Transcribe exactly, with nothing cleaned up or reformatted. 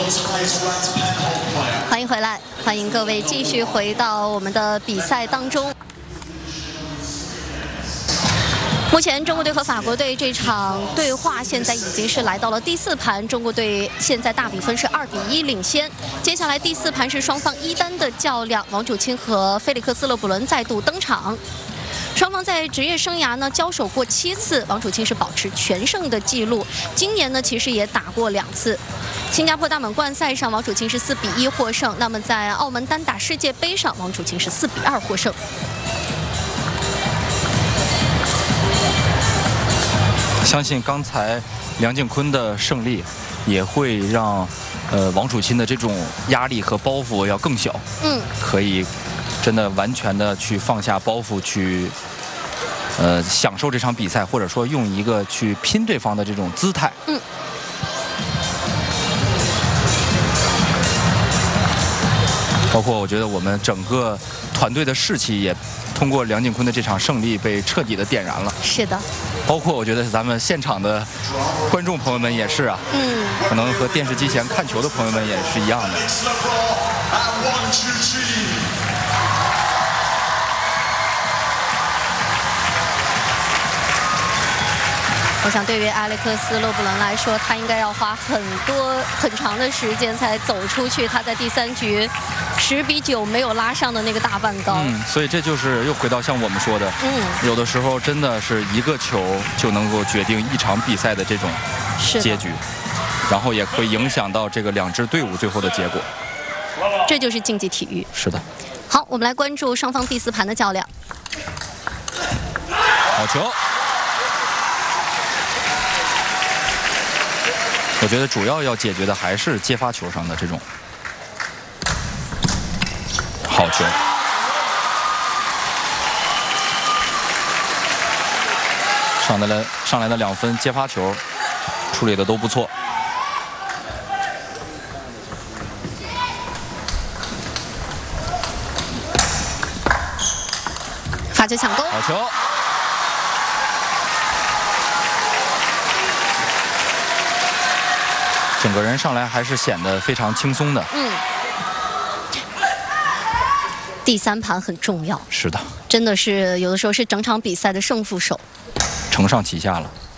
欢迎回来，欢迎各位继续回到我们的比赛当中。目前中国队和法国队这场对话现在已经是来到了第四盘，中国队现在大比分是二比一领先。接下来第四盘是双方一单的较量，王楚钦和菲利克斯·勒布伦再度登场。双方在职业生涯呢交手过七次，王楚钦是保持全胜的记录。今年呢其实也打过两次。新加坡大满贯赛上，王楚钦是四比一获胜。那么在澳门单打世界杯上，王楚钦是四比二获胜。 相信刚才梁靖昆的胜利，也会让呃王楚钦的这种压力和包袱要更小。嗯，可以真的完全的去放下包袱，去呃享受这场比赛，或者说用一个去拼对方的这种姿态。嗯。包括我觉得我们整个团队的士气也通过梁靖昆的这场胜利被彻底的点燃了。是的。包括我觉得咱们现场的观众朋友们也是啊，嗯，可能和电视机前看球的朋友们也是一样的。 我想，对于埃里克斯·勒布伦来说，他应该要花很多很长的时间才走出去。他在第三局十比九没有拉上的那个大半高。 嗯，所以这就是又回到像我们说的，嗯，有的时候真的是一个球就能够决定一场比赛的这种结局，然后也会影响到这个两支队伍最后的结果。 这就是竞技体育。 是的。 好，我们来关注双方第四盘的较量。 好球。我觉得主要要解决的还是接发球上的这种好球。上来了，上来的两分接发球处理的都不错。 发球抢攻， 好球。整个人上来还是显得非常轻松的。嗯， 第三盘很重要。 是的， 真的是有的时候是整场比赛的胜负手。 承上启下了。